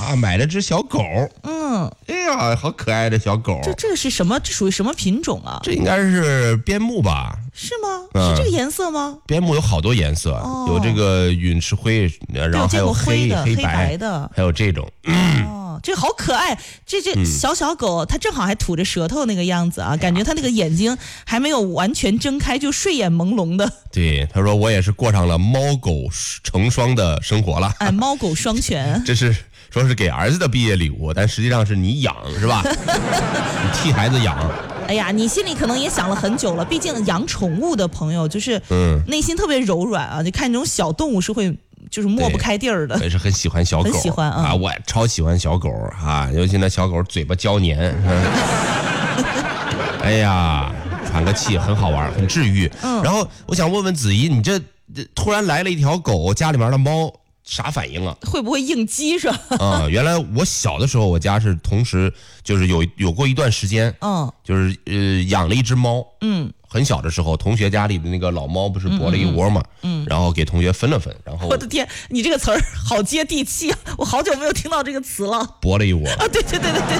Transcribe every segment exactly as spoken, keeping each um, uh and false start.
啊，买了只小狗。 嗯， 哎呀，好可爱的小狗。 这这个是什么？这属于什么品种啊？ 这应该是边牧吧？ 是吗？ 嗯、 是这个颜色吗？ 边牧有好多颜色， 哦、 有这个陨石灰，然后还有黑的、 黑白, 白的， 还有这种。 嗯、哦，这个好可爱。这这小小狗，它正好还吐着舌头那个样子啊，感觉它那个眼睛还没有完全睁开，就睡眼朦胧的。 对，他说我也是过上了猫狗成双的生活了。 哎，猫狗双全。 这是说是给儿子的毕业礼物，但实际上是你养是吧？你替孩子养。 哎呀，你心里可能也想了很久了，毕竟养宠物的朋友就是嗯，内心特别柔软啊。你看那种小动物是会就是抹不开地儿的。 也是很喜欢小狗， 很喜欢 啊, 啊，我也超喜欢小狗啊，尤其那小狗嘴巴娇黏。哎呀，喘个气很好玩，很治愈。嗯，然后我想问问子怡，你这突然来了一条狗，家里面的猫啥反应啊？ 会不会应激是吧？ 啊、嗯，原来我小的时候，我家是同时就是有有过一段时间，嗯，就是呃养了一只猫，嗯，很小的时候，同学家里的那个老猫不是搏了一窝嘛，嗯，然后给同学分了分，然后我的天，你这个词儿好接地气啊！我好久没有听到这个词了。 搏了一窝啊，对对对对对，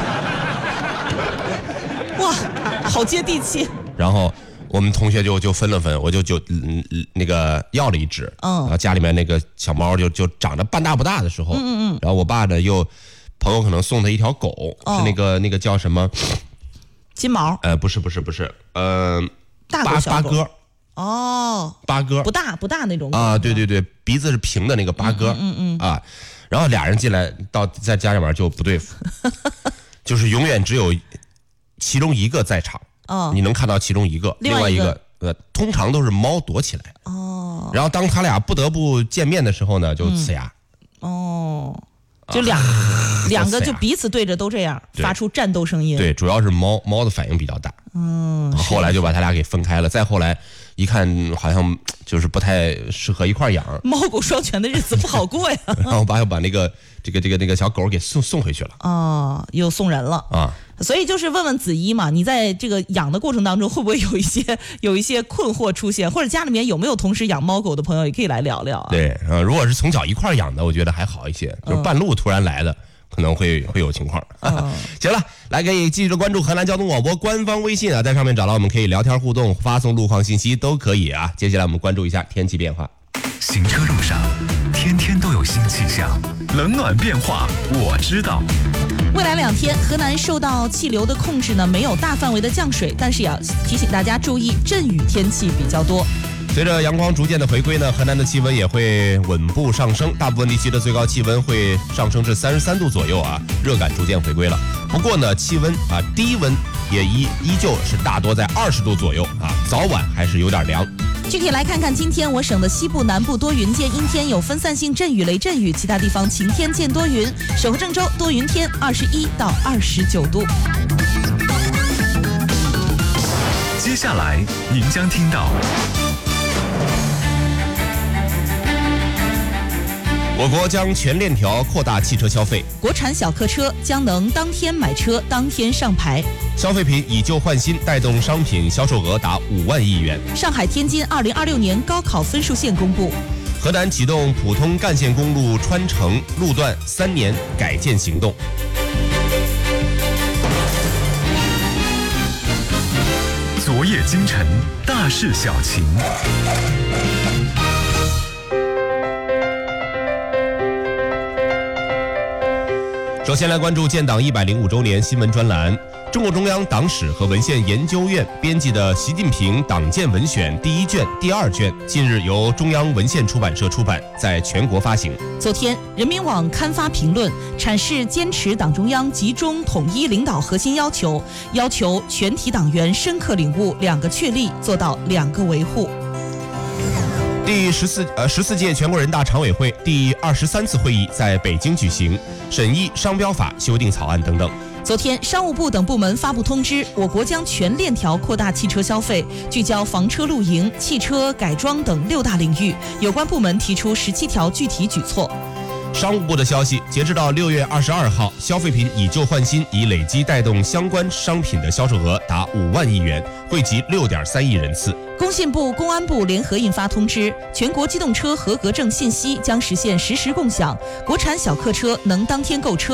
哇，好接地气。 然后我们同学就就分了分，我就就、嗯、那个要了一只，嗯，然后家里面那个小猫就就长得半大不大的时候，嗯嗯嗯，然后我爸呢又朋友可能送他一条狗，哦、是那个那个叫什么金毛？ 呃，不是不是不是，呃， 大狗小狗八哥。 哦， 八哥不大不大那种啊，对对对，鼻子是平的那个八哥，嗯嗯, 嗯, 嗯啊，然后俩人进来到在家里面就不对付，就是永远只有其中一个在场。哦，你能看到其中一个，另外一个呃，通常都是猫躲起来。哦，然后当他俩不得不见面的时候呢，就呲牙。 嗯、哦，就两、啊、两个就彼此对着都这样发出战斗声音。 对，主要是猫猫的反应比较大。嗯，后来就把他俩给分开了。再后来一看，好像就是不太适合一块养。 猫狗双全的日子不好过呀。 然后把又把那个这个这个那个小狗给送送回去了。 哦，又送人了啊。所以就是问问子怡嘛，你在这个养的过程当中会不会有一些有一些困惑出现，或者家里面有没有同时养猫狗的朋友也可以来聊聊啊。 对，呃，如果是从小一块养的，我觉得还好一些，就是半路突然来的，嗯、可能会会有情况。嗯、行了，来可以继续关注河南交通广播官方微信啊，在上面找到我们可以聊天互动、发送路况信息都可以啊。接下来我们关注一下天气变化。 行车路上，天天都有新气象，冷暖变化我知道。 未来两天，河南受到气流的控制呢，没有大范围的降水，但是也要提醒大家注意，阵雨天气比较多。 随着阳光逐渐的回归呢，河南的气温也会稳步上升，大部分地区的最高气温会上升至三十三度左右啊，热感逐渐回归了。不过呢，气温啊低温也依依旧是大多在二十度左右啊，早晚还是有点凉。 具体来看看今天我省的西部、南部多云见阴天，有分散性阵雨、雷阵雨，其他地方晴天见多云。守候郑州多云天，二十一到二十九度。 接下来您将听到。 我国将全链条扩大汽车消费， 国产小客车将能当天买车当天上牌， 消费品以旧换新，带动商品销售额达五万亿元。 上海天津二零二六年高考分数线公布， 河南启动普通干线公路穿城路段三年改建行动。 昨夜今晨，大事小情。 首先来关注建党一百零五周年新闻专栏。中共中央党史和文献研究院编辑的《习近平党建文选》第一卷、第二卷，近日由中央文献出版社出版，在全国发行。 昨天，人民网刊发评论，阐释坚持党中央集中统一领导核心要求，要求全体党员深刻领悟两个确立，做到两个维护。 第十四呃十四届全国人大常委会第二十三次会议在北京举行，审议商标法修订草案等等。 昨天，商务部等部门发布通知，我国将全链条扩大汽车消费，聚焦房车露营、汽车改装等六大领域。有关部门提出十七条具体举措。 商务部的消息，截至到六月二十二号，消费品以旧换新已累计带动相关商品的销售额达五万亿元，惠及六点三亿人次。 工信部、公安部联合印发通知，全国机动车合格证信息将实现实时共享，国产小客车能当天购车。